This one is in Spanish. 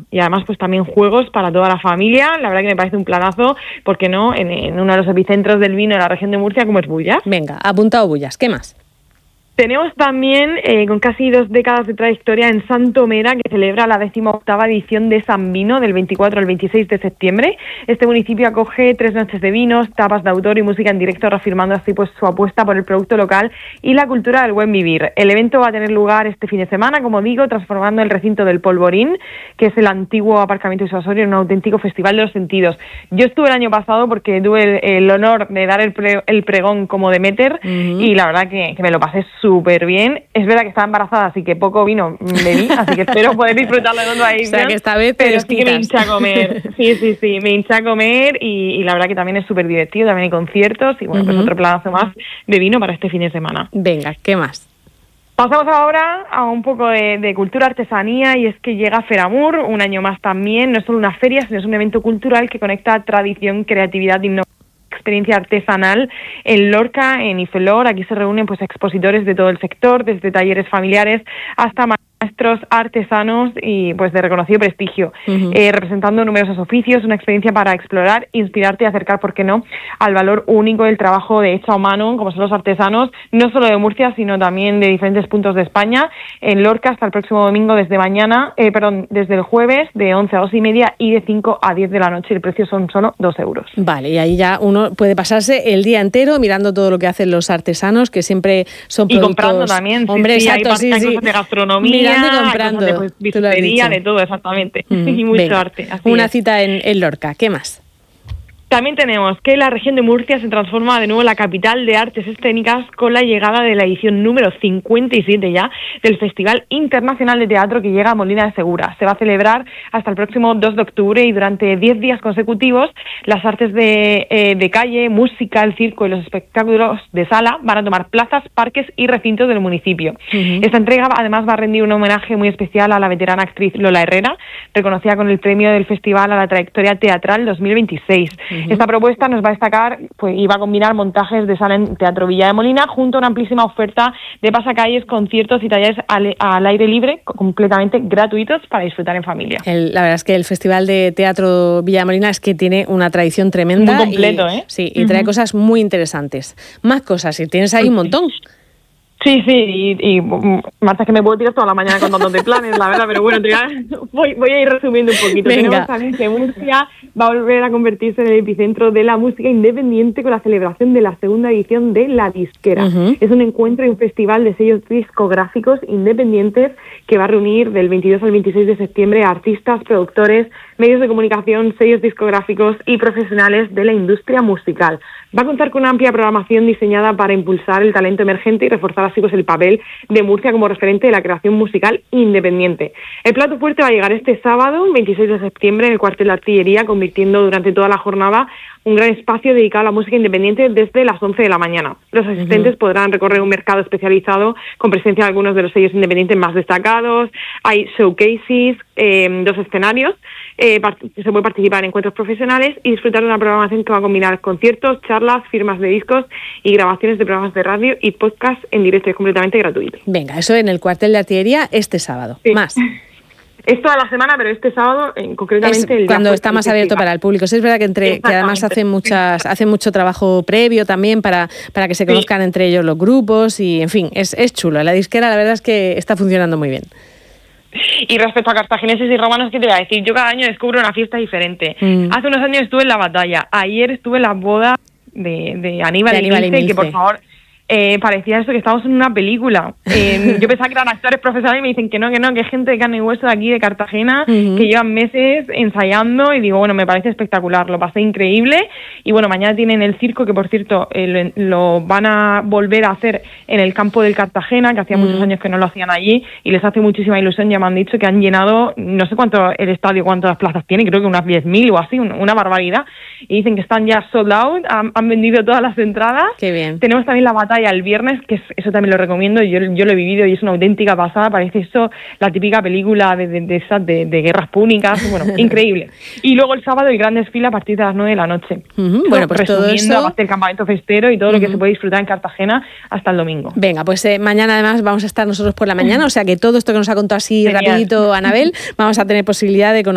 y además pues también juegos para toda la familia. La verdad que me parece un planazo, ¿por qué no?, en uno de los epicentros del vino de la región de Murcia, como es Bullas. Venga, apuntado Bullas, ¿qué más? Tenemos también, con casi 2 décadas de trayectoria, en Santomera, que celebra la 18ª edición de San Vino, del 24 al 26 de septiembre. Este municipio acoge 3 noches de vinos, tapas de autor y música en directo, reafirmando así pues su apuesta por el producto local y la cultura del buen vivir. El evento va a tener lugar este fin de semana, como digo, transformando el recinto del Polvorín, que es el antiguo aparcamiento disuasorio, en un auténtico festival de los sentidos. Yo estuve el año pasado porque tuve el honor de dar el pregón como Demeter, y la verdad que me lo pasé súper bien. Es verdad que estaba embarazada, así que poco vino bebí, así que espero poder disfrutarlo en otra edición. O sea, que esta vez pero sí que me hinché a comer. Sí, me hinché a comer y la verdad que también es súper divertido, también hay conciertos y bueno, pues otro planazo más de vino para este fin de semana. Venga, ¿qué más? Pasamos ahora a un poco de cultura, artesanía, y es que llega Feramur, un año más también. No es solo una feria, sino es un evento cultural que conecta tradición, creatividad, innovación, experiencia artesanal en Lorca, en Ifelor. Aquí se reúnen pues expositores de todo el sector, desde talleres familiares hasta maestros artesanos y pues de reconocido prestigio, representando numerosos oficios, una experiencia para explorar, inspirarte y acercar, ¿por qué no?, al valor único del trabajo de hecho a mano, como son los artesanos, no solo de Murcia, sino también de diferentes puntos de España. En Lorca hasta el próximo domingo, desde el jueves, de 11 a 2:30 y de 5 a 10 de la noche. El precio son solo 2 euros. Vale, y ahí ya uno puede pasarse el día entero mirando todo lo que hacen los artesanos, que siempre son productos... Y comprando también. Hombre, exacto, hay cosas de gastronomía, mirando y comprando. De pues, bisutería, de todo, exactamente. Y mucho arte. Así una es. cita en Lorca. ¿Qué más? También tenemos que la región de Murcia se transforma de nuevo en la capital de artes escénicas con la llegada de la edición número 57 ya del Festival Internacional de Teatro, que llega a Molina de Segura. Se va a celebrar hasta el próximo 2 de octubre y durante 10 días consecutivos las artes de calle, música, el circo y los espectáculos de sala van a tomar plazas, parques y recintos del municipio. Esta entrega además va a rendir un homenaje muy especial a la veterana actriz Lola Herrera, reconocida con el premio del Festival a la Trayectoria Teatral 2026. Esta propuesta nos va a destacar y va a combinar montajes de sala en Teatro Villa de Molina junto a una amplísima oferta de pasacalles, conciertos y talleres al aire libre completamente gratuitos para disfrutar en familia. La verdad es que el Festival de Teatro Villa de Molina es que tiene una tradición tremenda. Muy completo, Sí, y trae cosas muy interesantes. Más cosas, y tienes ahí un montón. Sí, y Marta, es que me puedo tirar toda la mañana contándote planes, la verdad, pero bueno, voy a ir resumiendo un poquito. Venga. Tenemos también que Murcia va a volver a convertirse en el epicentro de la música independiente con la celebración de la segunda edición de La Disquera. Es un encuentro y un festival de sellos discográficos independientes que va a reunir del 22 al 26 de septiembre a artistas, productores, medios de comunicación, sellos discográficos y profesionales de la industria musical. Va a contar con una amplia programación diseñada para impulsar el talento emergente y reforzar así pues el papel de Murcia como referente de la creación musical independiente. El plato fuerte va a llegar este sábado, 26 de septiembre, en el Cuartel de Artillería, convirtiendo durante toda la jornada un gran espacio dedicado a la música independiente desde las 11 de la mañana. Los asistentes podrán recorrer un mercado especializado con presencia de algunos de los sellos independientes más destacados. Hay showcases, 2 escenarios, se puede participar en encuentros profesionales y disfrutar de una programación que va a combinar conciertos, charlas, firmas de discos y grabaciones de programas de radio y podcast en directo. Es completamente gratuito. Venga, eso en el Cuartel de Artillería este sábado. Sí. Más. Es toda la semana, pero este sábado, concretamente... Es cuando está más abierto para el público. Sí, es verdad que además hacen mucho trabajo previo también para que se conozcan entre ellos los grupos y, en fin, es chulo. La disquera, la verdad es que está funcionando muy bien. Y respecto a cartagineses y romanos, ¿qué te voy a decir? Yo cada año descubro una fiesta diferente. Hace unos años estuve en la batalla. Ayer estuve en la boda de Aníbal y Milce, que por favor... parecía eso, que estábamos en una película. Yo pensaba que eran actores profesionales y me dicen que no, que es gente de carne y hueso de aquí, de Cartagena, que llevan meses ensayando, y digo, bueno, me parece espectacular, lo pasé increíble. Y bueno, mañana tienen el circo, que por cierto lo van a volver a hacer en el campo del Cartagena, que hacía muchos años que no lo hacían allí, y les hace muchísima ilusión. Ya me han dicho que han llenado, no sé cuánto el estadio, cuántas plazas tiene, creo que unas 10.000 o así, una barbaridad. Y dicen que están ya sold out, han vendido todas las entradas. Qué bien. Tenemos también la batalla el viernes, que eso también lo recomiendo, yo lo he vivido y es una auténtica pasada, parece eso la típica película de guerras púnicas, bueno, increíble. Y luego el sábado el gran desfile a partir de las 9 de la noche. Bueno, pues todo eso... aparte del campamento festero y todo lo que se puede disfrutar en Cartagena hasta el domingo. Venga, pues mañana además vamos a estar nosotros por la mañana, o sea que todo esto que nos ha contado así rapidito Anabel, vamos a tener posibilidad de conocer